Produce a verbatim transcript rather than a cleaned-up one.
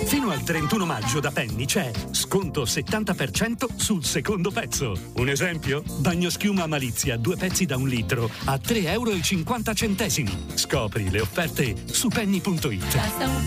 Fino al trentuno maggio da Penny c'è sconto settanta per cento sul secondo pezzo. Un esempio? Bagnoschiuma Malizia, due pezzi da un litro a tre euro e cinquanta centesimi. Scopri le offerte su penny punto it. Basta un